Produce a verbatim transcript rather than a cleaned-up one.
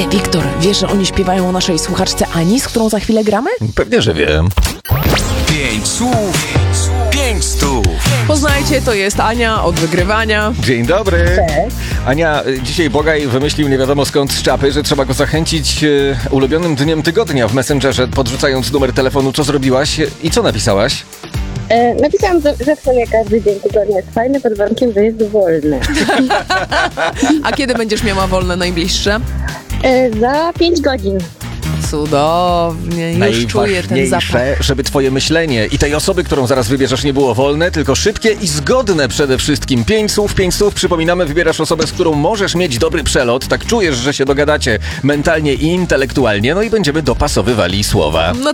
Ty, Wiktor, wiesz, że oni śpiewają o naszej słuchaczce Ani, z którą za chwilę gramy? Pewnie, że wiem. Pięć słów, pięć stów. Poznajcie, to jest Ania od wygrywania. Dzień dobry. Cześć. Ania, dzisiaj Bogaj wymyślił nie wiadomo skąd z czapy, że trzeba go zachęcić e, ulubionym dniem tygodnia w Messengerze, podrzucając numer telefonu. Co zrobiłaś i co napisałaś? E, napisałam, że, że w sumie każdy dzień tygodnia jest fajny, pod warunkiem, że jest wolny. A kiedy będziesz miała wolne najbliższe? E, za pięć godzin. Cudownie, już czuję ten zapach. Najważniejsze, żeby twoje myślenie i tej osoby, którą zaraz wybierzesz, nie było wolne, tylko szybkie i zgodne przede wszystkim. Pięć słów, pięć słów. Przypominamy, wybierasz osobę, z którą możesz mieć dobry przelot. Tak czujesz, że się dogadacie mentalnie i intelektualnie, no i będziemy dopasowywali słowa. No